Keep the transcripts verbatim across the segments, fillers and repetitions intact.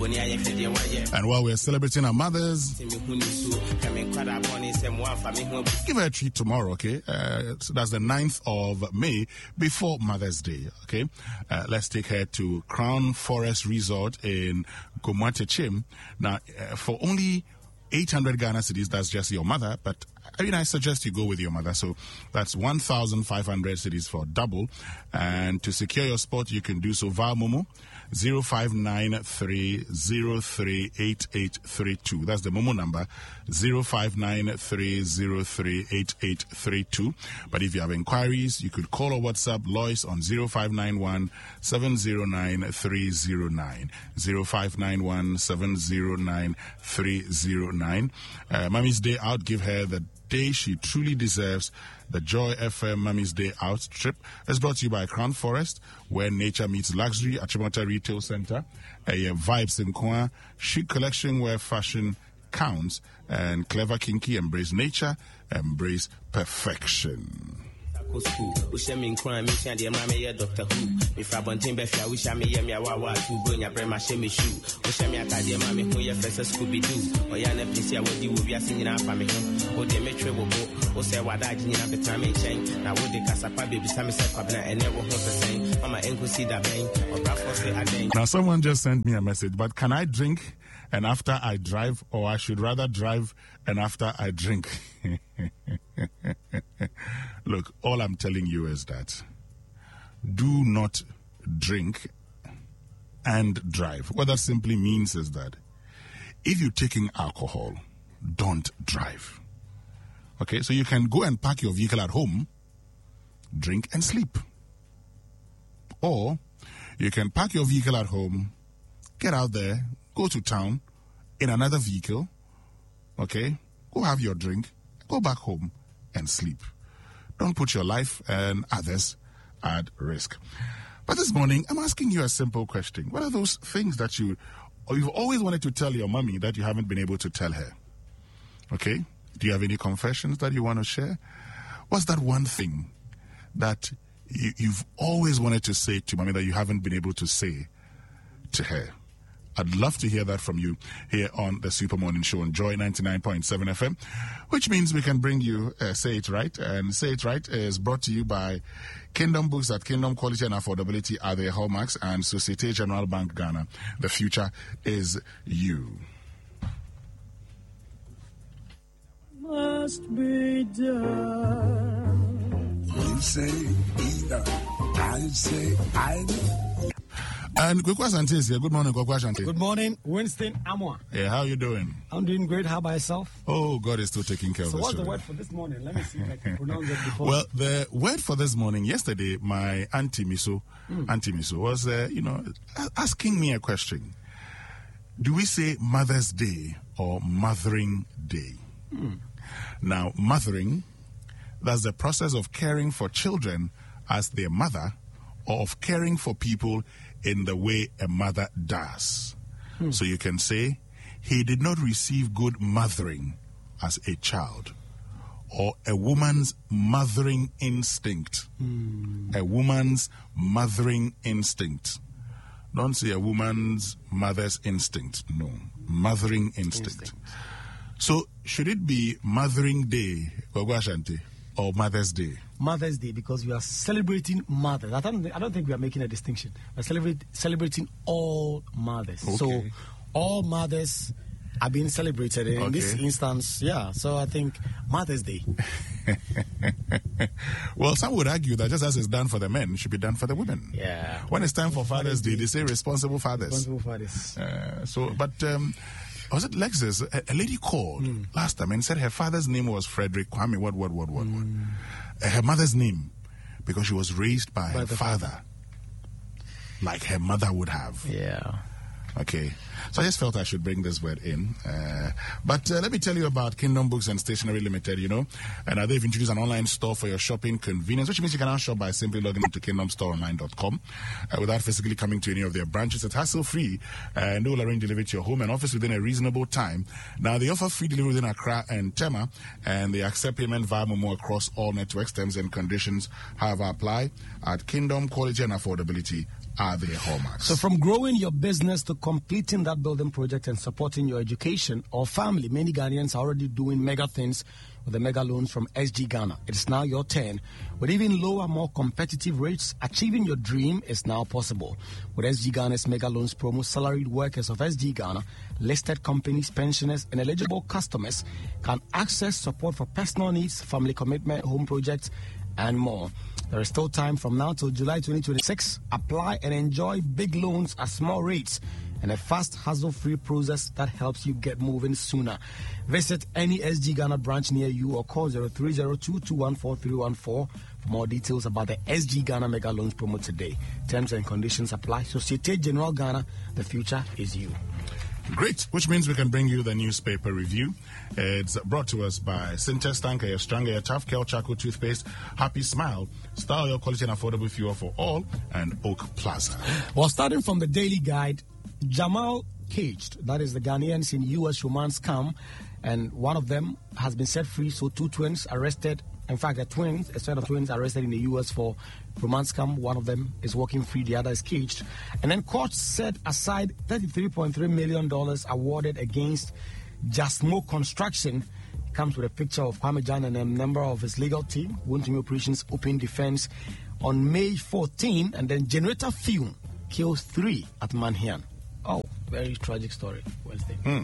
And while we're celebrating our mothers, give her a treat tomorrow, okay? Uh, so that's the ninth of May, before Mother's Day, okay? Uh, let's take her to Crown Forest Resort in Gomatechim. Now, uh, for only eight hundred Ghana cedis, that's just your mother, but I mean, I suggest you go with your mother. So that's one thousand five hundred cedis for double. And to secure your spot, you can do so via Momo, zero five nine three zero three eight eight three two. That's the Momo number, zero five nine three zero three eight eight three two. But if you have inquiries, you could call or WhatsApp Lois on zero five nine one seven zero nine three zero nine, zero five nine one seven zero nine three zero nine. Uh, Mommy's Day Out, give her the day she truly deserves. The Joy F M Mommy's Day Out trip is brought to you by Crown Forest, where nature meets luxury at Chimota Retail Center. A uh, Vibes in Kwa, chic collection where fashion counts, and Clever Kinky, embrace nature, embrace perfection. School, wish me crime, me and the mammy, Doctor Who. If I want to be fair, wish me a mea wawa to bring a brema shame shoe. Wish me a cadia mammy who your first Scooby Doo. Or Yana Pisia, what you will be singing up for me. Or the metro will go, or say what I didn't have the time in chain. Now, would the Casapa baby Sammy Sapabna and never want the same. Mama Uncle see that vein, or Bravo say again. Now, someone just sent me a message, but can I drink and after I drive, or I should rather drive and after I drink? Look, all I'm telling you is that do not drink and drive. What that simply means is that if you're taking alcohol, don't drive. Okay, so you can go and park your vehicle at home, drink and sleep. Or you can park your vehicle at home, get out there, go to town in another vehicle, okay, go have your drink, go back home and sleep. Don't put your life and others at risk. But this morning, I'm asking you a simple question. What are those things that you, or you've always wanted to tell your mommy that you haven't been able to tell her? Okay? Do you have any confessions that you want to share? What's that one thing that you, you've always wanted to say to mommy that you haven't been able to say to her? I'd love to hear that from you here on the Super Morning Show on Joy ninety-nine point seven F M, which means we can bring you uh, Say It Right. And Say It Right is brought to you by Kingdom Books. At Kingdom, quality and affordability are their hallmarks, and Societe Generale Bank Ghana. The future is you. Must be done. You say either. I say either. And Kwekwa Asante is here. Good morning, Kwekwa Asante. Good morning, Winston Amwa. Yeah, how are you doing? I'm doing great. How about yourself? Oh, God is still taking care so of us. So what's the word for this morning? Let me see if I can pronounce it before. Well, the word for this morning, yesterday, my Auntie Miso, mm. Auntie Miso was, uh, you know, asking me a question. Do we say Mother's Day or Mothering Day? Mm. Now, mothering, that's the process of caring for children as their mother, or of caring for people in the way a mother does. Hmm. So you can say, he did not receive good mothering as a child, or a woman's mothering instinct. Hmm. A woman's mothering instinct. Don't say a woman's mother's instinct. No, mothering instinct. instinct. So should it be Mothering Day, Kwekwa Asante, or Mother's Day? Mother's Day, because we are celebrating mothers. I don't, I don't think we are making a distinction. We're celebrate, celebrating all mothers. Okay. So all mothers are being celebrated. In okay. this instance, yeah. So I think Mother's Day. Well, some would argue that just as it's done for the men, it should be done for the women. Yeah. When it's time for Father's Day, they say responsible fathers. Responsible fathers. Uh, so, but... Um, was it Lexus? A, a lady called mm. last time and said her father's name was Frederick Kwame. What, what, what, what, mm. what? Uh, her mother's name, because she was raised by, by her father, father, like her mother would have. Yeah. Okay. So I just felt I should bring this word in. Uh, but uh, let me tell you about Kingdom Books and Stationery Limited, you know. And uh, they've introduced an online store for your shopping convenience, which means you can now shop by simply logging into kingdom store online dot com uh, without physically coming to any of their branches. It's hassle-free, uh, and they will arrange delivery to your home and office within a reasonable time. Now, they offer free delivery within Accra and Tema, and they accept payment via Momo across all networks. Terms and conditions, however, apply. At Kingdom, quality and affordability are their hallmarks? So from growing your business to completing that building project and supporting your education or family, many Ghanaians are already doing mega things with the mega loans from S G Ghana. It's now your turn. With even lower, more competitive rates, achieving your dream is now possible. With S G Ghana's mega loans promo, salaried workers of S G Ghana, listed companies, pensioners, and eligible customers can access support for personal needs, family commitment, home projects, and more. There is still time from now till July twenty twenty-six. Apply and enjoy big loans at small rates and a fast, hassle-free process that helps you get moving sooner. Visit any S G Ghana branch near you or call zero three zero two, two one four, three one four for more details about the S G Ghana Mega Loans promo today. Terms and conditions apply. Societe Generale Ghana, the future is you. Great, which means we can bring you the newspaper review. It's brought to us by Syntex Tanker, your stronger, your tough, Kel Charcoal Toothpaste, Happy Smile, Style Your Quality and Affordable Fuel for All, and Oak Plaza. Well, starting from the Daily Guide, Jamal caged. That is the Ghanaians in U S romance scam, and one of them has been set free. So two twins arrested. In fact, the twins, a set of twins arrested in the U S for romance scam. One of them is walking free, the other is caged. And then court set aside thirty-three point three million dollars awarded against Jasmo Construction. It comes with a picture of Kwame Jan and a member of his legal team. Wontumi Operations open defense on May fourteenth, and then generator fume kills three at Manhian. Oh, very tragic story. Wednesday. Mm.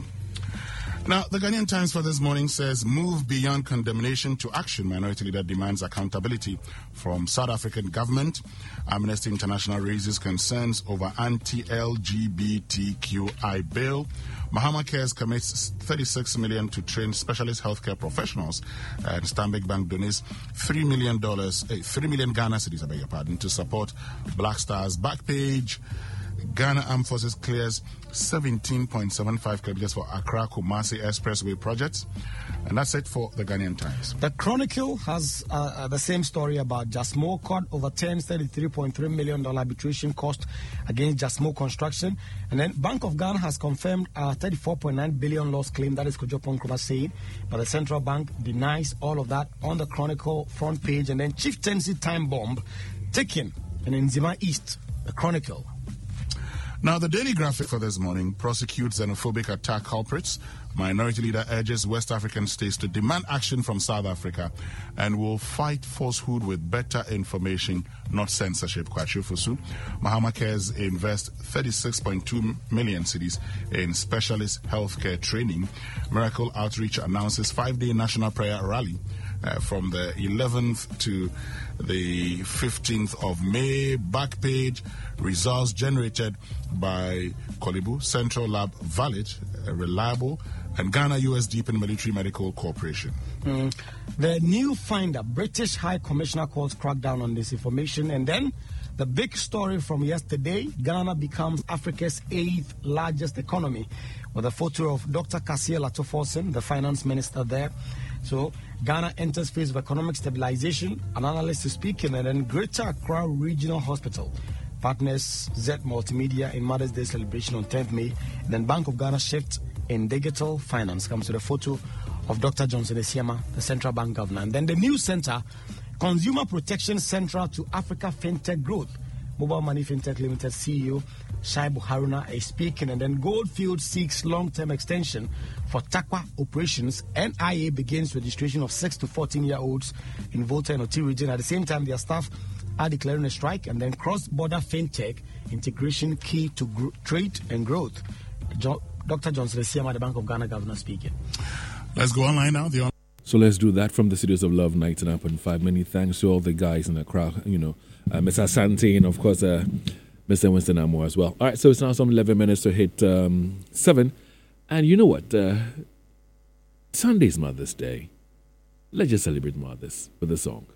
Now, the Ghanaian Times for this morning says, move beyond condemnation to action. Minority leader demands accountability from South African government. Amnesty International raises concerns over anti-L G B T Q I bill. Mahama Cares commits thirty-six million dollars to train specialist healthcare professionals. And Stanbic Bank donates three million dollars, eh, three million Ghana cedis, I beg your pardon, to support Black Stars. Backpage. Ghana Armed Forces clears seventeen point seven five kilometers for Accra Kumasi Expressway projects. And that's it for the Ghanaian Times. The Chronicle has uh, the same story about Jasmo. Court overturns thirty-three point three million dollars arbitration cost against Jasmo Construction. And then Bank of Ghana has confirmed a thirty-four point nine billion dollars loss claim. That is Kojo Nkrumah saying. But the central bank denies all of that on the Chronicle front page. And then Chieftaincy time bomb taken in Nzima East. The Chronicle. Now, the Daily Graphic for this morning prosecutes xenophobic attack culprits. Minority leader urges West African states to demand action from South Africa and will fight falsehood with better information, not censorship. Kwachu Fusu. Mahama Cares invest thirty-six point two million cedis in specialist healthcare training. Miracle Outreach announces five-day national prayer rally uh, from the eleventh to the fifteenth of May. Backpage, results generated by Kolibu, Central Lab Valid, uh, Reliable, and Ghana U S Deep in Military Medical Corporation. Mm. The new finder, British High Commissioner, calls crackdown on disinformation. And then the big story from yesterday, Ghana becomes Africa's eighth largest economy, with a photo of Doctor Kasia Latoforsen, the finance minister there. So Ghana enters phase of economic stabilization. An analyst is speaking, and then Greater Accra Regional Hospital partners Z Multimedia in Mother's Day celebration on tenth May. And then Bank of Ghana shift in digital finance comes with a photo of Doctor Johnson Esiama, the central bank governor. And then the News Center, Consumer Protection Central to Africa FinTech Growth. Mobile Money FinTech Limited C E O Shaibu Haruna is speaking. And then Goldfield seeks long-term extension for Takwa operations. N I A begins registration of six to fourteen-year-olds in Volta and Oti region. At the same time, their staff are declaring a strike. And then cross-border FinTech integration key to gr- trade and growth. Jo- Doctor Johnson Esiama, the Bank of Ghana governor, speaking. Let's go online now. The on- So let's do that from the studios of Love ninety-nine point five. Many thanks to all the guys in the crowd, you know, uh, Mister Asante and, of course, uh, Mister Winston Amo as well. All right, so it's now some eleven minutes to hit um, seven. And you know what? Uh, Sunday's Mother's Day. Let's just celebrate mothers with a song.